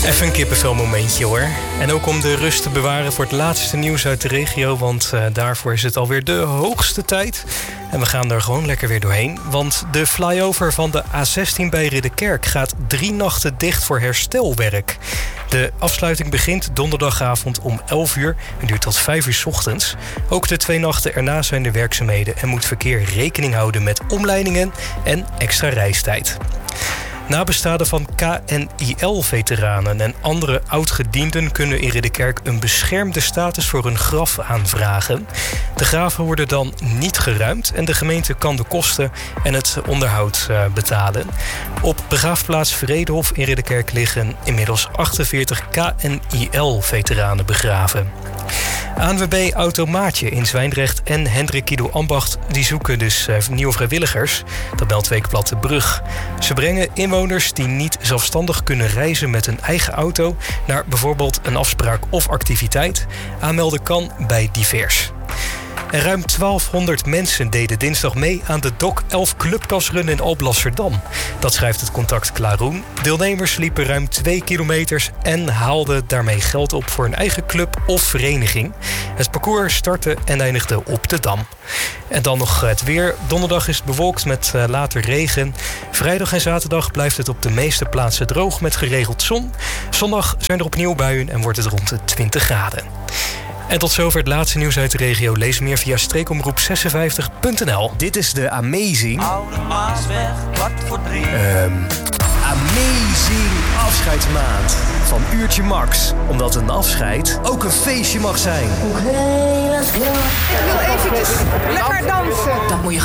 Even een kippenvelmomentje hoor. En ook om de rust te bewaren voor het laatste nieuws uit de regio. Want daarvoor is het alweer de hoogste tijd. En we gaan er gewoon lekker weer doorheen. Want de flyover van de A16 bij Ridderkerk gaat 3 nachten dicht voor herstelwerk. De afsluiting begint donderdagavond om 11 uur en duurt tot 5 uur 's ochtends. Ook de 2 nachten erna zijn er werkzaamheden en moet verkeer rekening houden met omleidingen en extra reistijd. Nabestaanden van KNIL-veteranen en andere oud-gedienden kunnen in Ridderkerk een beschermde status voor hun graf aanvragen. De graven worden dan niet geruimd en de gemeente kan de kosten en het onderhoud betalen. Op begraafplaats Vredehof in Ridderkerk liggen inmiddels 48 KNIL-veteranen begraven. ANWB Automaatje in Zwijndrecht en Hendrik Kido Ambacht die zoeken dus nieuwe vrijwilligers. Dat meldt Weekblad De Brug. Ze brengen inwoners die niet zelfstandig kunnen reizen met hun eigen auto naar bijvoorbeeld een afspraak of activiteit. Aanmelden kan bij Divers. En ruim 1200 mensen deden dinsdag mee aan de DOC 11 Clubtasrun in Alblasserdam. Dat schrijft het Contact Klaroen. Deelnemers liepen ruim 2 kilometers en haalden daarmee geld op voor een eigen club of vereniging. Het parcours startte en eindigde op de Dam. En dan nog het weer. Donderdag is het bewolkt met later regen. Vrijdag en zaterdag blijft het op de meeste plaatsen droog met geregeld zon. Zondag zijn er opnieuw buien en wordt het rond de 20 graden. En tot zover het laatste nieuws uit de regio. Lees meer via streekomroep56.nl. Dit is de Amazing... Oude Maasweg, 2:15. Amazing afscheidsmaand van Uurtje Max. Omdat een afscheid ook een feestje mag zijn. Ik wil eventjes lekker dansen. Dan moet je